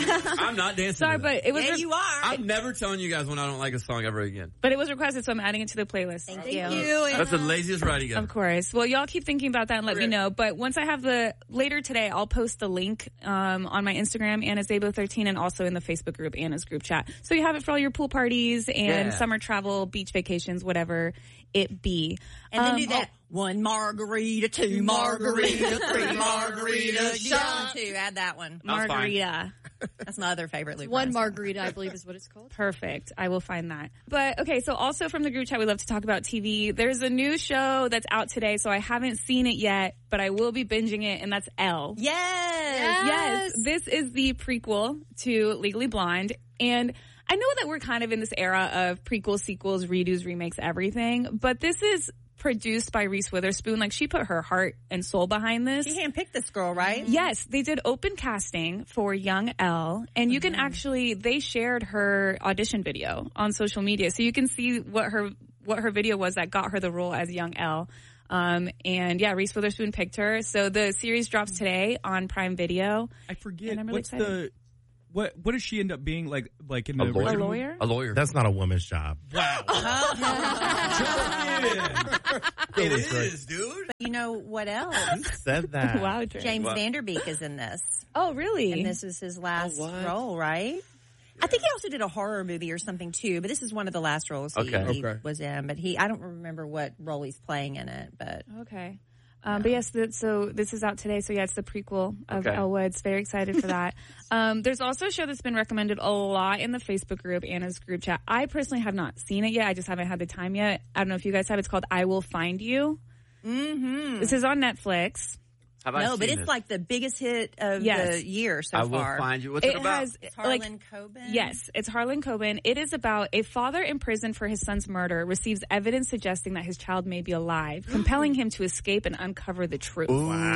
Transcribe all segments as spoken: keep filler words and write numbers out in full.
I'm not dancing. Sorry, to that. but it was. Yeah, re- you are. I'm never telling you guys when I don't like a song ever again. But it was requested, so I'm adding it to the playlist. Thank Thank you. you. That's the laziest writing ever. Of course. Well, y'all keep thinking about that and let me know. But once I have the, later today, I'll post the link um, on my Instagram, Anna's Dabo thirteen, and also in the Facebook group, Anna's Group Chat. So you have it for all your pool parties and Yeah. summer travel, beach vacations, whatever it be. And then Um, do that. One margarita, two margarita, three margarita, shot. Two. Add that one. That's fine. Margarita. That's my other favorite Luke One Bryan song. margarita, I believe is what it's called. Perfect. I will find that. But okay, so also from the group chat, we love to talk about T V. There's a new show that's out today, so I haven't seen it yet, but I will be binging it, and that's Elle. Yes. Yes. This is the prequel to Legally Blonde. And I know that we're kind of in this era of prequels, sequels, redos, remakes, everything, but this is produced by Reese Witherspoon. Like, she put her heart and soul behind this. She handpicked this girl, right? Yes, they did open casting for young Elle, and you can actually, they shared her audition video on social media, so you can see what her what her video was that got her the role as young Elle. Um, and yeah, Reese Witherspoon picked her. So the series drops today on Prime Video. I forget And I'm really what's excited. the what what does she end up being like like in A the lawyer? original? A lawyer? A lawyer. That's not a woman's job. Wow. It is, dude. But you know what else? Who said that? Wow, Dre. James What? Vanderbeek is in this. Oh, really? And this is his last Oh, what? role, right? I think he also did a horror movie or something too, but this is one of the last roles he, Okay. he Okay. was in. But he, I don't remember what role he's playing in it, but Okay. Um, but yes, the, so this is out today. So yeah, it's the prequel of Okay. Elle Woods. Very excited for that. um, there's also a show that's been recommended a lot in the Facebook group, Anna's Group Chat. I personally have not seen it yet. I just haven't had the time yet. I don't know if you guys have. It's called I Will Find You. mm-hmm. This is on Netflix. Have I no, seen but it's this? like the biggest hit of Yes. the year so I will far. find you. What's it, It about? has It's like Harlan Coben. yes, it's Harlan Coben. It is about a father in prison for his son's murder receives evidence suggesting that his child may be alive, compelling him to escape and uncover the truth.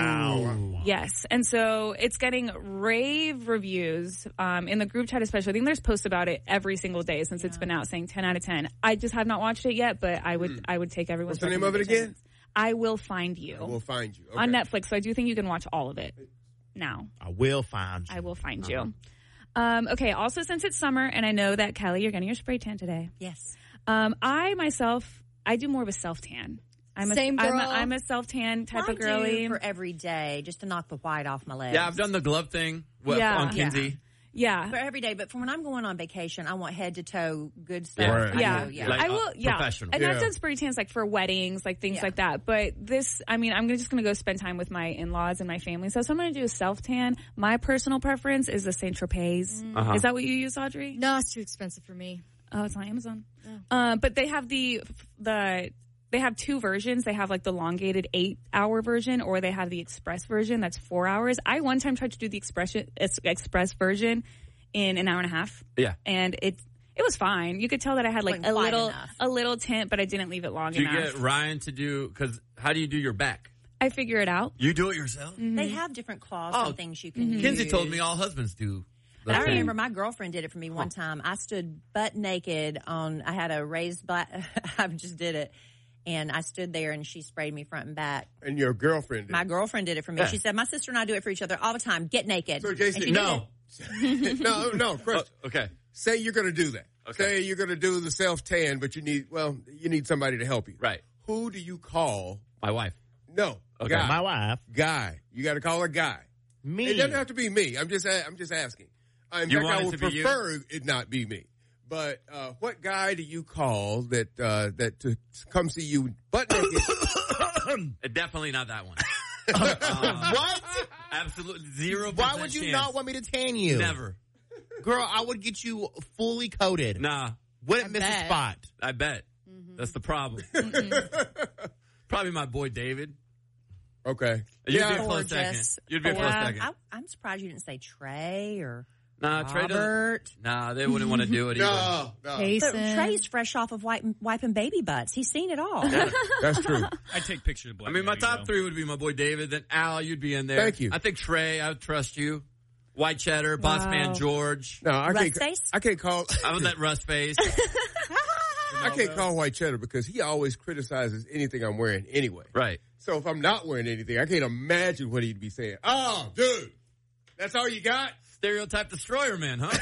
Wow. Yes. And so it's getting rave reviews um, in the group chat especially. I think there's posts about it every single day since it's been out saying ten out of ten. I just have not watched it yet, but I would I would take everyone's What's the name of it recommendations. again? I Will Find You. I will find you. Okay. On Netflix. So I do think you can watch all of it now. I will find you. I will find you. Um, okay. Also, since it's summer, and I know that, Kelly, you're getting your spray tan today. Yes. Um, I myself, I do more of a self tan. I'm a, Same I'm a, girl. I'm a self tan type I of girly. do for every day just to knock the white off my legs. Yeah, I've done the glove thing with, Yeah. on Kinsey. Yeah. for every day, but for when I'm going on vacation, I want head to toe good stuff. Yeah. Right. I Yeah, do, yeah. Like, I uh, will. Yeah, professional. and I've Yeah. done spray tans like for weddings, like things Yeah. like that. But this, I mean, I'm gonna- just going to go spend time with my in-laws and my family. So, so I'm going to do a self tan. My personal preference is the Saint Tropez. Uh-huh. Is that what you use, Audrey? No, it's too expensive for me. Oh, it's on Amazon. Um, but they have the the they have two versions. They have like the elongated eight hour version, or they have the express version that's four hours. I one time tried to do the express express version in an hour and a half. Yeah. And it it was fine. You could tell that I had like Wasn't a quite little enough. a little tint, but I didn't leave it long Do you enough. get Ryan to do, because how do you do your back? I figure it out. You do it yourself? They have different cloths Oh. and things you can use. Kinsey told me all husbands do. But I the same. remember my girlfriend did it for me one time. I stood butt naked on, I had a raised black, I just did it. And I stood there and she sprayed me front and back. And your girlfriend did. My girlfriend did it for me. Yeah. She said, my sister and I do it for each other all the time. Get naked. So, And Jason, she did No. it. no, no, Chris. Oh, okay. Say you're going to do that. Okay. Say you're going to do the self tan, but you need, well, you need somebody to help you. Right. Who do you call? My wife. No. Okay. Guy. My wife. Guy. You got to call a guy. Me. It doesn't have to be me. I'm just, I'm just asking. Uh, in You fact, want I it would to be you? prefer it not be me. But uh, what guy do you call that uh, that to come see you butt naked? Uh, Definitely not that one. Uh, What? Absolutely zero. Why would you chance. not want me to tan you? Never. Girl, I would get you fully coated. Nah. Wouldn't miss bet. a spot. I bet. That's the problem. Probably my boy David. Okay. You'd Yeah. be a close Gorgeous. second. You'd be a close Yeah. second. I, I'm surprised you didn't say Trey or Nah, Trey doesn't. Robert. Nah, they wouldn't want to do it either. No, no. But Jason. Trey's fresh off of wipe, wiping baby butts. He's seen it all. That's true. I take pictures of black. I mean, my Daddy, top though. three would be my boy David. Then Al, you'd be in there. Thank you. I think Trey, I would trust you. White Cheddar, Boss Wow. Man George. No, I Rust can't. face? I can't call. I was that rust face. I can't call White Cheddar because he always criticizes anything I'm wearing anyway. Right. So if I'm not wearing anything, I can't imagine what he'd be saying. Oh, dude, that's all you got? Stereotype destroyer man, huh?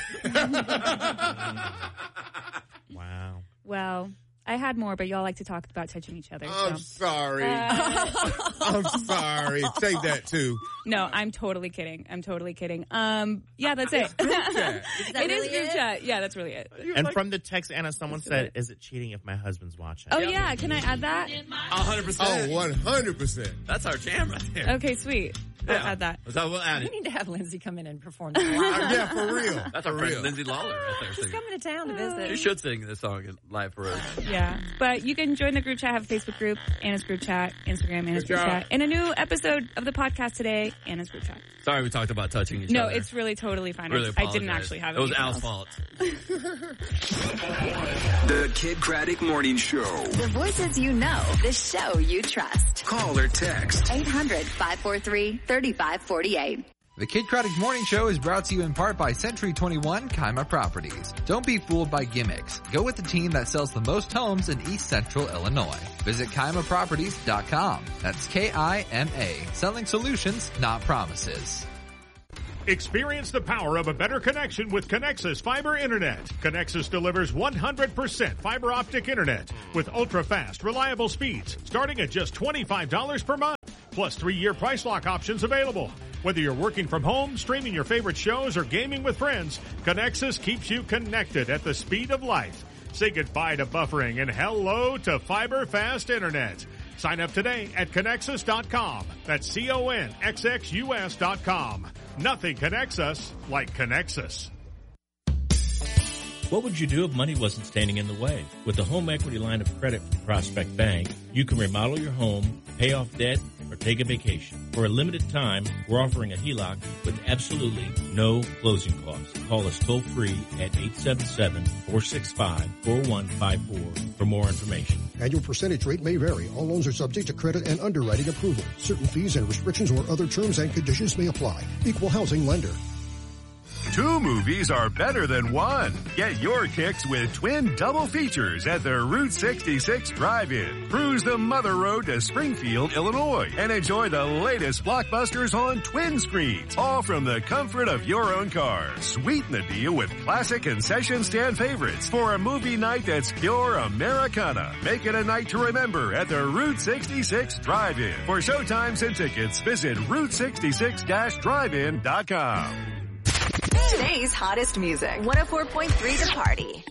Wow. Well, I had more, but y'all like to talk about touching each other. I'm so. sorry. Uh, I'm sorry. Take that too. No, I'm totally kidding. I'm totally kidding. Um, yeah, that's it. Is that It is really group it? chat. Yeah, that's really it. And from the text, Anna, someone said, "Is it cheating if my husband's watching?" Oh yeah, can I add that? one hundred percent. Oh, one hundred percent. That's our jam right there. Okay, sweet. I'll Yeah. add that. So we'll add We it. need to have Lindsay come in and perform that. Yeah, for real. That's for our friend real. Lindsay Lawler right there. She's singing. coming to town to You visit. should sing this song live for us. Yeah, but you can join the group chat. Have a Facebook group, Anna's group chat, Instagram, Anna's Good group job. chat, and a new episode of the podcast today, Anna's group chat. Sorry, we talked about touching each No, other. it's really totally fine. I Really just- I didn't apologize. actually have it. It was anything Al's else. fault. The Kid Craddock Morning Show. The voices you know, the show you trust. Call or text. eight hundred, five four three, three five four eight. The Kid Craddock Morning Show is brought to you in part by Century twenty-one Kaima Properties. Don't be fooled by gimmicks. Go with the team that sells the most homes in East Central Illinois. Visit Kaima Properties dot com. That's K I M A. Selling solutions, not promises. Experience the power of a better connection with Connexus Fiber Internet. Connexus delivers one hundred percent fiber optic internet with ultra-fast, reliable speeds starting at just twenty-five dollars per month. Plus three-year price lock options available. Whether you're working from home, streaming your favorite shows, or gaming with friends, Connexus keeps you connected at the speed of life. Say goodbye to buffering and hello to fiber fast internet. Sign up today at Connexus dot com. That's C O N X X U S dot com. Nothing connects us like Connexus. What would you do if money wasn't standing in the way? With the home equity line of credit from Prospect Bank, you can remodel your home, pay off debt, or take a vacation. For a limited time, we're offering a H E L O C with absolutely no closing costs. Call us toll free at eight seven seven, four six five, four one five four for more information. Annual percentage rate may vary. All loans are subject to credit and underwriting approval. Certain fees and restrictions or other terms and conditions may apply. Equal housing lender. Two movies are better than one. Get your kicks with twin double features at the Route sixty-six Drive-In. Cruise the Mother Road to Springfield, Illinois, and enjoy the latest blockbusters on twin screens, all from the comfort of your own car. Sweeten the deal with classic concession stand favorites for a movie night that's pure Americana. Make it a night to remember at the Route sixty-six Drive-In. For showtimes and tickets, visit route sixty-six dash drive in dot com. Today's hottest music. one oh four point three The Party.